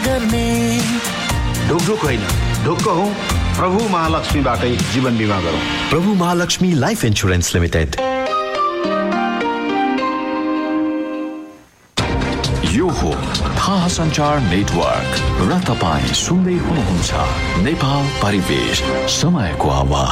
ढोक होइन, ढोक्क हौ प्रभु महालक्ष्मीबाटै जीवन बिमा गरौँ। प्रभु महालक्ष्मी लाइफ इन्स्योरेन्स लिमिटेड। यो हो थाहा सञ्चार नेटवर्क र तपाईँ सुन्दै हुनुहुन्छ नेपाल परिवेश, समयको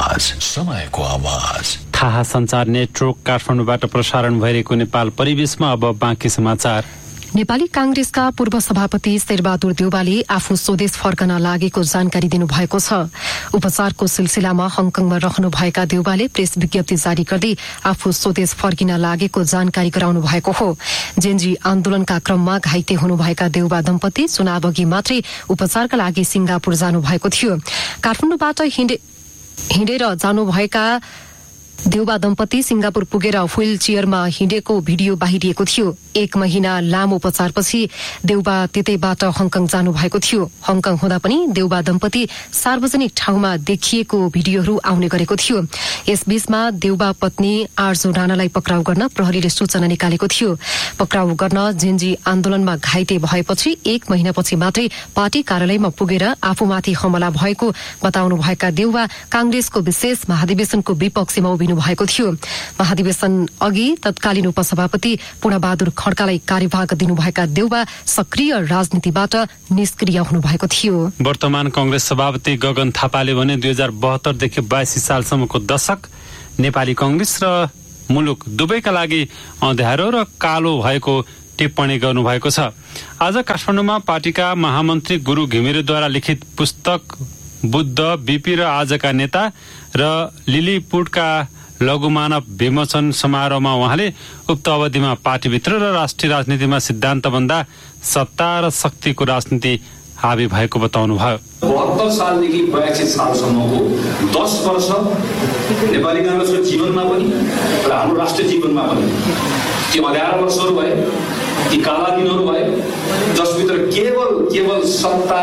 आवाज। थाहा सञ्चार नेटवर्क काठमाडौँबाट प्रसारण भइरहेको नेपाल परिवेशमा अब बाँकी समाचार। नेपाली कांग्रेसका पूर्व सभापति शेरबहादुर देउवाले आफू स्वदेश फर्कन लागेको जानकारी दिनुभएको छ। उपचारको सिलसिलामा हङकङमा रहनुभएका देउवाले प्रेस विज्ञप्ति जारी गर्दै आफू स्वदेश फर्किन लागेको जानकारी गराउनु भएको हो। जेनजी आन्दोलनका क्रममा घाइते हुनुभएका देउवा दम्पति चुनावअघि मात्रै उपचारका लागि सिंगापुर जानुभएको थियो। काठमाडौँबाट हिँडेर जानुभएका देउवा दम्पति सिंगापुर पुगेर व्हील चेयरमा हिँडेको भिडियो बाहिरिएको थियो। 1 महिना लामो उपचारपछि देउवा त्यतैबाट हङकङ जानुभएको थियो। हङकङ हुँदा पनि देउवा दम्पति सार्वजनिक ठाउँमा देखिएको भिडियोहरू आउने गरेको थियो। यसबीचमा देउवा पत्नी आर्जो राणालाई पक्राउ गर्न प्रहरीले सूचना निकालेको थियो। पक्राउ गर्न जेनजी आन्दोलनमा घाइते भएपछि 1 महिनापछि मात्रै पार्टी कार्यालयमा पुगेर आफूमाथि हमला भएको बताउनुभएका देउवा कांग्रेसको विशेष महाधिवेशनको विपक्षमा उभिनु भएको थियो। महाधिवेशन अघि तत्कालीन उपसभापति पूर्णबहादुर खड्कालाई कार्यभार दिनुभएका देउवा सक्रिय राजनीतिबाट निष्क्रिय हुनुभएको थियो। वर्तमान कांग्रेस सभापति गगन थापाले भने 2072 देखि 82 सालसम्मको दशक नेपाली कांग्रेस र मुलुक दुवैका लागि अँध्यारो र कालो भएको टिप्पणी गर्नुभएको छ। आज काठमाडौँमा पार्टीका महामन्त्री गुरु घिमिरेद्वारा लिखित पुस्तक बुद्ध बीपी र आजका नेता र लिलीपुटका लघुमानव विमोचन समारोहमा उहाँले उक्त अवधिमा पार्टीभित्र र राष्ट्रिय राजनीतिमा सिद्धान्तभन्दा सत्ता र शक्तिको राजनीति हावी भएको बताउनुभयो। 72 सालदेखि 82 सालसम्मको 10 वर्ष नेपाली कांग्रेसको जीवनमा पनि र हाम्रो राष्ट्रिय जीवनमा पनि ती अँध्यारा वर्षहरू भए, ती काला दिनहरू भए, जसभित्र केवल सत्ता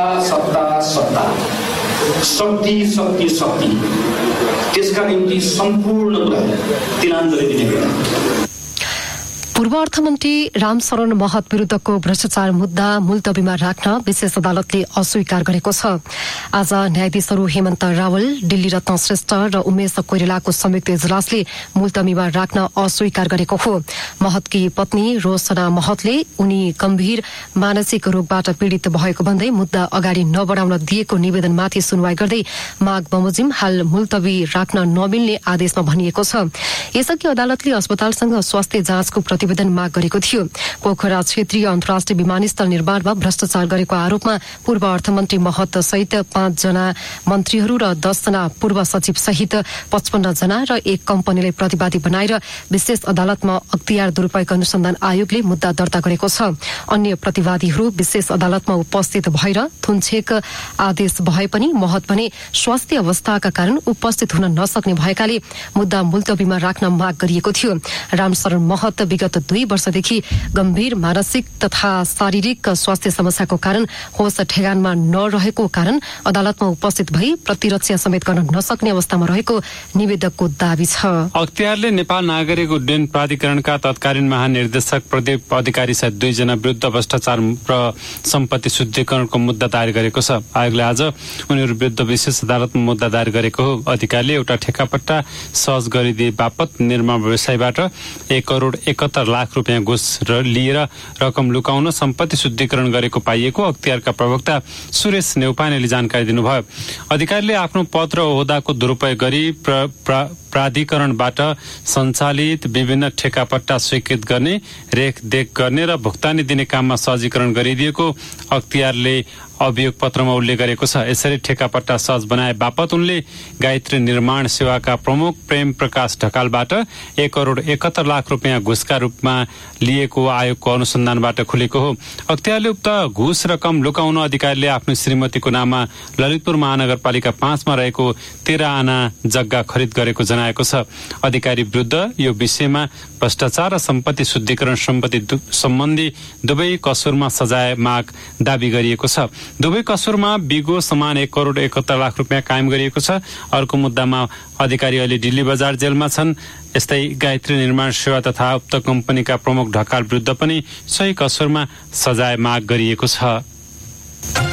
शक्ति त्यसका निम्ति सम्पूर्ण कुरा तिलाञ्जली दिने कुरा। पूर्व अर्थमन्त्री रामशरण महत विरुद्धको भ्रष्टाचार मुद्दा मुलतवीमा राख्न विशेष अदालतले अस्वीकार गरेको छ। आज न्यायाधीशहरू हेमन्त रावल, दिल्ली रत्न श्रेष्ठ र उमेश कोइरालाको संयुक्त इजलासले मुलतवीमा राख्न अस्वीकार गरेको हो। महतकी पत्नी रोशना महतले उनी गम्भीर मानसिक रोगबाट पीड़ित भएको भन्दै मुद्दा अगाडि नबढाउन दिएको निवेदनमाथि सुनवाई गर्दै माग बमोजिम हाल मुलतवी राख्न नमिल्ने आदेशमा भनिएको छ। यसअघि अदालतले अस्पतालसँग स्वास्थ्य जाँचको प्रतिवेदन माग गरेको थियो। पोखरा क्षेत्रीय अन्तर्राष्ट्रिय विमानस्थल निर्माणमा भ्रष्टाचार गरेको आरोपमा पूर्व अर्थमन्त्री महत सहित 5 जना मन्त्रीहरू र 10 जना पूर्व सचिव सहित 55 जना र एक कम्पनीलाई प्रतिवादी बनाएर विशेष अदालतमा अख्तियार दुरूपयोग अनुसन्धान आयोगले मुद्दा दर्ता गरेको छ। अन्य प्रतिवादीहरू विशेष अदालतमा उपस्थित भएर थुनछेक आदेश भए पनि महत भने स्वास्थ्य अवस्थाका कारण उपस्थित हुन नसक्ने भएकाले मुद्दा मुलतवीमा राख्न माग गरिएको थियो। रामशरण महत विगत 2 वर्षदेखि गम्भीर मानसिक तथा शारीरिक स्वास्थ्य समस्याको कारण होस ठेगानमा नरहेको कारण अदालतमा उपस्थित भई प्रतिरक्षा समेत गर्न नसक्ने अवस्थामा रहेको निवेदकको दावी छ। अख्तियारले नेपाल नागरिक उड्डयन प्राधिकरणका तत्कालीन महानिर्देशक प्रदीप अधिकारी सहित 2 जना विरुद्ध भ्रष्टाचार र सम्पत्ति शुद्धिकरणको मुद्दा दायर गरेको छ। आयोगले आज उनीहरू विरुद्ध विशेष अदालतमा मुद्दा दायर गरेको हो। अधिकारीले एउटा ठेक्कापट्टा सहज गरिदिए बापत निर्माण व्यवसायबाट 1,71,00,000 रुपियाँ घुस लिएर रकम लुकाउन सम्पत्ति शुद्धिकरण गरेको पाइएको अख्तियारका प्रवक्ता सुरेश नेउपानेले जानकारी दिनुभयो। अधिकारीले आफ्नो पद र ओहदाको दुरूपयोग गरी प्राधिकरणबाट सञ्चालित विभिन्न ठेक्कापट्टा स्वीकृत गर्ने, रेखदेख गर्ने र भुक्तानी दिने काममा सहजीकरण गरिदिएको अख्तियारले अभियोग पत्रमा उल्लेख गरेको छ। यसरी ठेक्कापट्टा सहज बनाए बापत उनले गायत्री निर्माण सेवाका प्रमुख प्रेम प्रकाश ढकालबाट 1,71,00,000 रुपियाँ घुसका रूपमा लिएको आयोगको अनुसन्धानबाट खुलेको हो। अख्तियारले उक्त घुस रकम लुकाउन अधिकारीले आफ्नो श्रीमतीको नाममा ललितपुर महानगरपालिका 5 मा रहेको 13 आना जग्गा खरिद गरेको जनाएको छ। अधिकारी विरुद्ध यो विषयमा भ्रष्टाचार र सम्पत्ति शुद्धिकरण सम्बन्धी दुवै कसुरमा सजाय माग दावी गरिएको छ। दुवै कसुरमा बिगो समान 1,71,00,000 रुपियाँ कायम गरिएको छ। अर्को मुद्दामा अधिकारी अहिले दिल्ली बजार जेलमा छन्। यस्तै गायत्री निर्माण सेवा तथा उक्त कम्पनीका प्रमुख ढकाल विरुद्ध पनि सही कसुरमा सजाय माग गरिएको छ।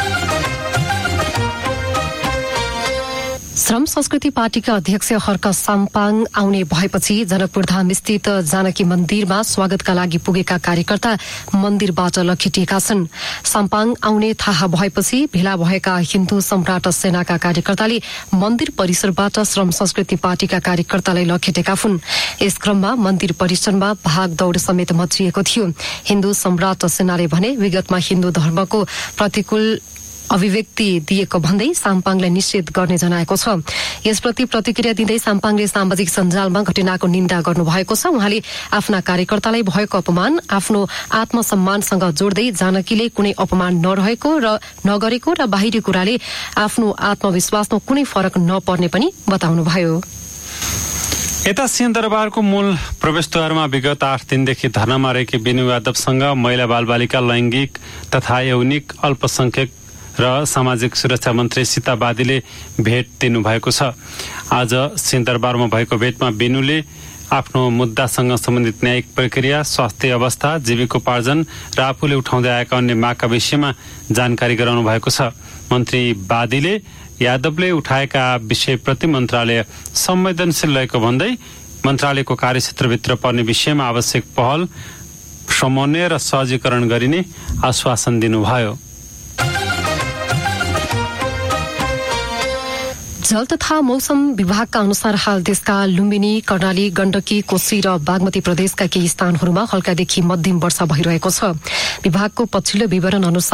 श्रम संस्कृति पार्टीका अध्यक्ष हर्क साम्पाङ आउने भएपछि जनकपुरधाम स्थित जानकी मन्दिरमा स्वागतका लागि पुगेका कार्यकर्ता मन्दिरबाट लखेटिएका छन्। साम्पाङ आउने थाहा भएपछि भेला भएका हिन्दू सम्राट सेनाका कार्यकर्ताले मन्दिर परिसरबाट श्रम संस्कृति पार्टीका कार्यकर्तालाई लखेटेका हुन्। यस क्रममा मन्दिर परिसरमा भागदौड़ समेत मचिएको थियो। हिन्दू सम्राट सेनाले भने विगतमा हिन्दू धर्मको प्रतिकूल अभिव्यक्ति दिएको भन्दै साम्पाङलाई निषेध गर्ने जनाएको छ। यसप्रति प्रतिक्रिया दिँदै साम्पाङले सामाजिक सञ्जालमा घटनाको निन्दा गर्नुभएको छ। उहाँले आफ्ना कार्यकर्तालाई भएको अपमान आफ्नो आत्मसम्मानसँग जोड्दै जानकीले कुनै अपमान नगरेको र बाहिरी कुराले आफ्नो आत्मविश्वासमा कुनै फरक नपर्ने पनि बताउनुभयो। यता सिंहदरबारको मूल प्रवेशद्वारमा विगत 8 दिनदेखि धरनामा रहेकी बिनु यादवसँग महिला बालबालिका लैंगिक तथा यौनिक अल्पसंख्यक र सामाजिक सुरक्षा मन्त्री सीता बादीले भेट दिनुभएको छ। आज सिंहदरबारमा भएको भेटमा बिनुले आफ्नो मुद्दासँग सम्बन्धित न्यायिक प्रक्रिया, स्वास्थ्य अवस्था, जीविकोपार्जन र आफूले उठाउँदै आएका अन्य मागका विषयमा जानकारी गराउनु भएको छ। मन्त्री बादीले यादवले उठाएका विषयप्रति मन्त्रालय संवेदनशील रहेको भन्दै मन्त्रालयको कार्यक्षेत्रभित्र पर्ने विषयमा आवश्यक पहल, समन्वय र सहजीकरण गरिने आश्वासन दिनुभयो। जल तथा मौसम विभागका अनुसार हाल देशका लुम्बिनी, कर्णाली, गण्डकी, कोशी र बागमती प्रदेशका केही स्थानहरूमा हल्कादेखि मध्यम वर्षा भइरहेको छ। विभागको पछिल्लो विवरण अनुसार